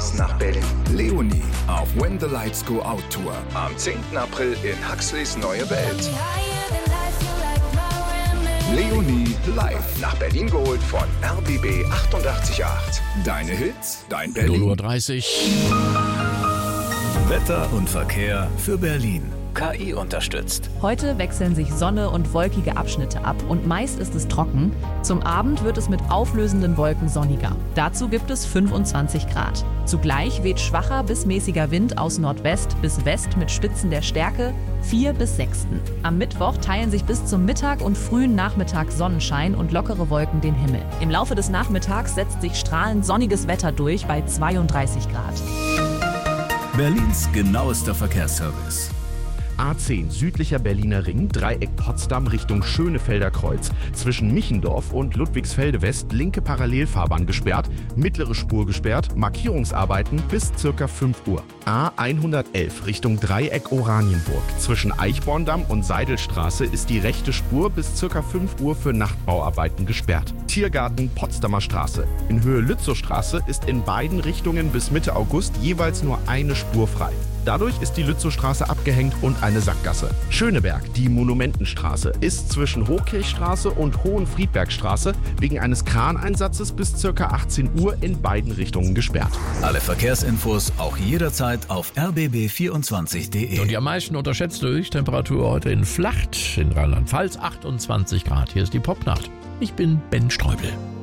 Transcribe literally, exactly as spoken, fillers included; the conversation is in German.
Lights nach Berlin. Leonie auf When the Lights Go Out Tour. Am zehnten April in Huxleys Neue Welt. Leonie live. Nach Berlin geholt von R B B achtundachtzig Komma acht. Deine Hits, dein Berlin. null Uhr dreißig. Wetter und Verkehr für Berlin. K I unterstützt. Heute wechseln sich Sonne und wolkige Abschnitte ab und meist ist es trocken. Zum Abend wird es mit auflösenden Wolken sonniger. Dazu gibt es fünfundzwanzig Grad. Zugleich weht schwacher bis mäßiger Wind aus Nordwest bis West mit Spitzen der Stärke vier bis sechs. Am Mittwoch teilen sich bis zum Mittag und frühen Nachmittag Sonnenschein und lockere Wolken den Himmel. Im Laufe des Nachmittags setzt sich strahlend sonniges Wetter durch bei zweiunddreißig Grad. Berlins genauester Verkehrsservice. A zehn südlicher Berliner Ring, Dreieck Potsdam Richtung Schönefelder Kreuz. Zwischen Michendorf und Ludwigsfelde West linke Parallelfahrbahn gesperrt, mittlere Spur gesperrt, Markierungsarbeiten bis circa fünf Uhr. A hundertelf Richtung Dreieck Oranienburg. Zwischen Eichborndamm und Seidelstraße ist die rechte Spur bis circa fünf Uhr für Nachtbauarbeiten gesperrt. Tiergarten Potsdamer Straße. In Höhe Lützowstraße ist in beiden Richtungen bis Mitte August jeweils nur eine Spur frei. Dadurch ist die Lützowstraße abgehängt und eine Sackgasse. Schöneberg, die Monumentenstraße, ist zwischen Hochkirchstraße und Hohenfriedbergstraße wegen eines Kraneinsatzes bis ca. achtzehn Uhr in beiden Richtungen gesperrt. Alle Verkehrsinfos auch jederzeit auf r b b vierundzwanzig punkt d e. Und die am meisten unterschätzte Höchsttemperatur heute in Flacht in Rheinland-Pfalz, achtundzwanzig Grad. Hier ist die Popnacht. Ich bin Ben Streubel.